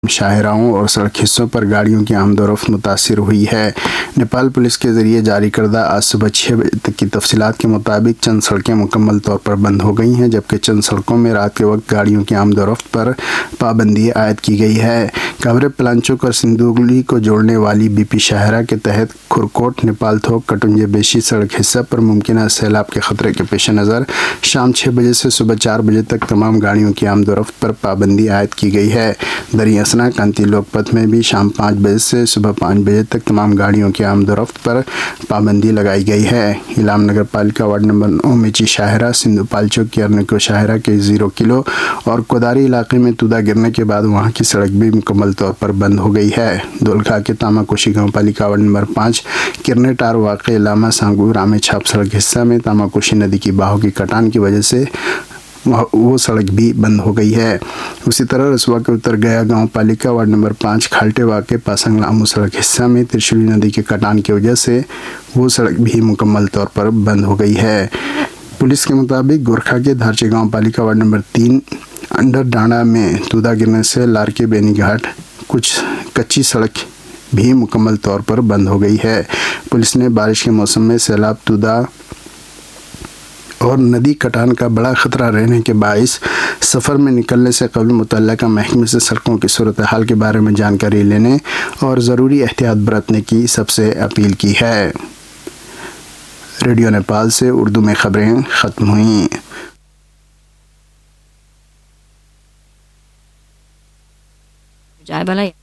شاہراہوں اور سڑک حصوں پر گاڑیوں کی آمد و رفت متاثر ہوئی ہے۔ نیپال پولیس کے ذریعے جاری کردہ آج صبح 6 بجے تک کی تفصیلات کے مطابق چند سڑکیں مکمل طور پر بند ہو گئی ہیں، جبکہ چند سڑکوں میں رات کے وقت گاڑیوں کی آمد و رفت پر پابندی عائد کی گئی ہے۔ کابرے پلانچوک اور سندھولی کو جوڑنے والی بی پی شاہراہ کے تحت کھرکوٹ نیپال تھوک کٹنجے بیشی سڑک حصہ پر ممکنہ سیلاب کے خطرے کے پیش نظر شام 6 بجے سے صبح 4 بجے تک تمام گاڑیوں کی آمد و رفت پر پابندی عائد کی گئی ہے۔ دریں اثنا کانتی لوک پتھ میں بھی شام 5 بجے سے صبح 5 بجے تک تمام گاڑیوں کی آمد و رفت پر پابندی لگائی گئی ہے۔ ایلام نگر پالیکا وارڈ نمبر 9 میچی شاہراہ، سندھو پالچوک کی ارنیکو شاہراہ کے 0 کلو اور کوداری علاقے میں تودا گرنے کے بعد وہاں کی سڑک بھی مکمل طور پر بند ہو گئی ہے۔ دولکھا کے تاما کوشی گاؤں پالیکا وارڈ نمبر 5 کرنے ٹار واقع علامہ سانگو رامے چھاپ سڑک حصہ میں تاما کوشی ندی کی بہاؤ کی کٹان کی وجہ سے وہ سڑک بھی بند ہو گئی ہے۔ اسی طرح رسوا کے اتر گیا گاؤں پالیکا وارڈ نمبر 5 کھالٹے واقع پاسنگ لامو سڑک حصہ میں ترشولی ندی کے کٹان کی وجہ سے وہ سڑک بھی مکمل طور پر بند ہو گئی ہے۔ پولیس کے مطابق گورکھا کے دھارچے گاؤں پالیکا وارڈ نمبر 3 انڈر ڈانڈا میں تودا گرنے سے لارکے بینی گھاٹ کچھ کچی سڑک بھی مکمل طور پر بند ہو گئی ہے۔ پولیس نے بارش کے موسم میں سیلاب، تودا اور ندی کٹان کا بڑا خطرہ رہنے کے باعث سفر میں نکلنے سے قبل متعلقہ محکمے سے سڑکوں کی صورتحال کے بارے میں جانکاری لینے اور ضروری احتیاط برتنے کی سب سے اپیل کی ہے۔ ریڈیو نیپال سے اردو میں خبریں ختم ہوئیں۔ جائے بھلا